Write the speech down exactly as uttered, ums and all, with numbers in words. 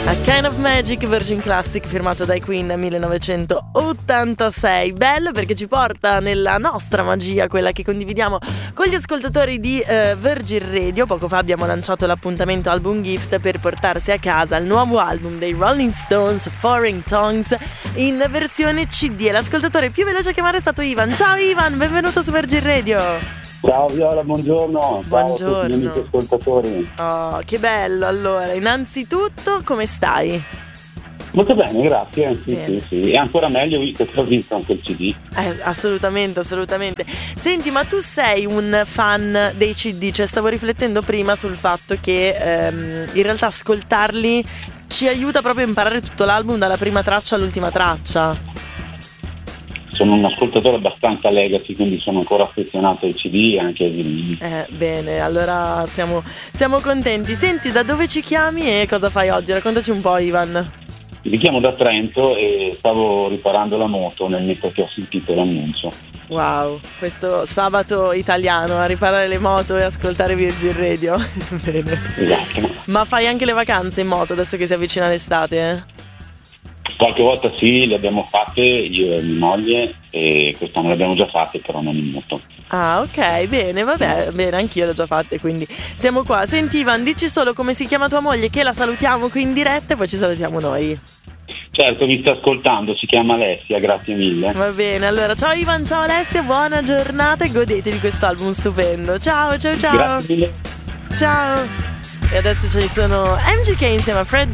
A Kind of Magic, Virgin Classic, firmato dai Queen millenovecentottantasei. Bello perché ci porta nella nostra magia, quella che condividiamo con gli ascoltatori di uh, Virgin Radio. Poco fa abbiamo lanciato l'appuntamento Album Gift per portarsi a casa il nuovo album dei Rolling Stones, Foreign Tongues, in versione C D. E l'ascoltatore più veloce a chiamare è stato Ivan. Ciao Ivan, benvenuto su Virgin Radio. Ciao Viola, buongiorno. Buongiorno. Ciao a tutti gli amici ascoltatori. Oh, che bello. Allora, innanzitutto, come stai? Molto bene, grazie. Sì, Bene. sì, sì. E ancora meglio visto che ho visto anche il C D. Eh, assolutamente, assolutamente. Senti, ma tu sei un fan dei C D? Cioè, stavo riflettendo prima sul fatto che ehm, in realtà ascoltarli ci aiuta proprio a imparare tutto l'album dalla prima traccia all'ultima traccia. Sono un ascoltatore abbastanza legacy, quindi sono ancora affezionato ai C D e anche ai vinili. Eh, bene, allora siamo, siamo contenti. Senti, da dove ci chiami e cosa fai oggi? Raccontaci un po', Ivan. Vi chiamo da Trento e stavo riparando la moto nel mentre che ho sentito l'annuncio. Wow, questo sabato italiano a riparare le moto e ascoltare Virgin Radio. Bene. Esatto. Ma fai anche le vacanze in moto adesso che si avvicina l'estate, eh? Qualche volta sì, le abbiamo fatte io e mia moglie, e quest'anno le abbiamo già fatte, però non in moto. Ah, ok, bene, vabbè, bene, anch'io le ho già fatte, quindi siamo qua. Senti Ivan, dici solo come si chiama tua moglie, che la salutiamo qui in diretta e poi ci salutiamo noi. Certo, mi sta ascoltando, si chiama Alessia, grazie mille. Va bene, allora ciao Ivan, ciao Alessia, buona giornata e godetevi questo album stupendo. Ciao, ciao, ciao. Grazie mille. Ciao. E adesso ci sono M G K insieme a Fred